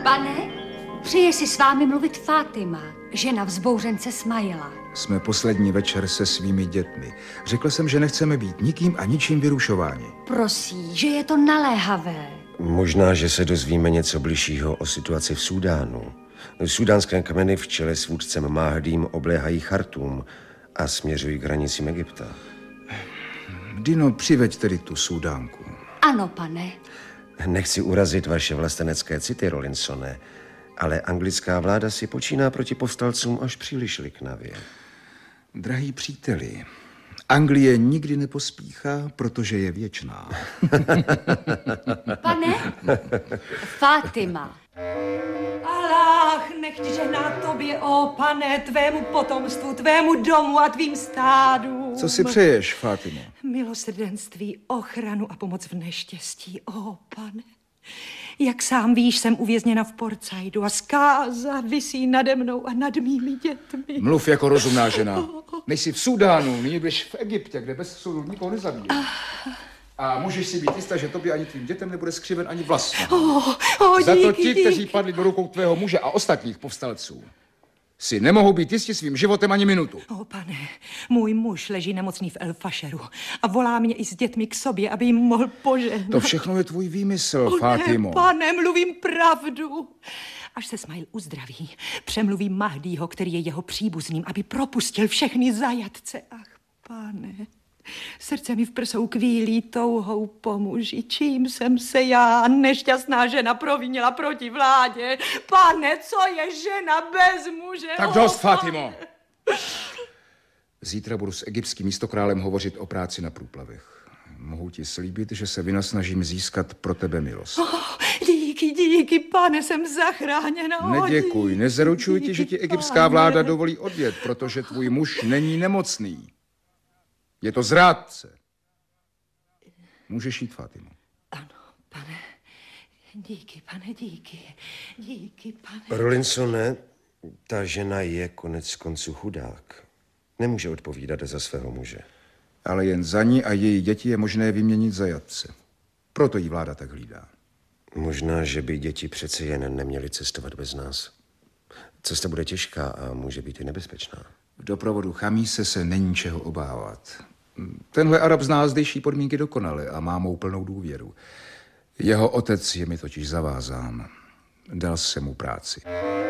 Pane, přeje si s vámi mluvit Fátima, žena vzbouřence Smaila. Jsme poslední večer se svými dětmi. Řekl jsem, že nechceme být nikým a ničím vyrušováni. Prosí, že je to naléhavé. Možná, že se dozvíme něco bližšího o situaci v Súdánu. Súdánské kmeny v čele s vůdcem Mahdím obléhají Chartúm a směřují k hranicím Egypta. Dino, přiveď tedy tu Súdánku. Ano, pane. Nechci urazit vaše vlastenecké city, Rollinsone, ale anglická vláda si počíná proti povstalcům až příliš liknavě. Drahý příteli, Anglie nikdy nepospíchá, protože je věčná. Pane, Fátima. Aláh, nechť žehná tobě, ó pane, tvému potomstvu, tvému domu a tvým stádům. Co si přeješ, Fátimo? Milosrdenství, ochranu a pomoc v neštěstí, ó pane. Jak sám víš, jsem uvězněna v Port Saidu a zkáza visí nade mnou a nad mými dětmi. Mluv jako rozumná žena. Nejsi v Súdánu, nyní budeš v Egyptě, kde bez soudu nikoho nezabíjí. A můžeš si být jistá, že tobě ani tvým dětem nebude skřiven ani vlas. Za to ti, kteří padli do rukou tvého muže a ostatních povstalců, si nemohou být jistí svým životem ani minutu. O pane, můj muž leží nemocný v El Fasheru a volá mě i s dětmi k sobě, aby jim mohl požehnat. To všechno je tvůj výmysl, Fátimo. Ne, pane, mluvím pravdu. Až se Smail uzdraví, přemluví Mahdího, který je jeho příbuzným, aby propustil všechny zajatce. Ach, pane, srdce mi v prsou kvílí touhou po muži. Čím jsem se já, nešťastná žena, provinila proti vládě? Pane, co je žena bez muže? Tak dost, Fátimo. Zítra budu s egyptským místokrálem hovořit o práci na průplavech. Mohu ti slíbit, že se vynasnažím získat pro tebe milost. Díky, pane, jsem zachráněna. Neděkuj, nezaručuji ti, že ti egyptská vláda dovolí odjet, protože tvůj muž není nemocný. Je to zrádce. Můžeš jít, Fátimo. Ano, pane. Díky, pane, díky, pane. Rollinsone, ta žena je konec konců chudák. Nemůže odpovídat za svého muže. Ale jen za ní a její děti je možné vyměnit zajatce. Proto jí vláda tak hlídá. Možná, že by děti přece jen neměly cestovat bez nás. Cesta bude těžká a může být i nebezpečná. V doprovodu Chamíse se není čeho obávat. Tenhle Arab zná zdejší podmínky dokonale a má mou plnou důvěru. Jeho otec je mi totiž zavázán. Dal jsem mu práci.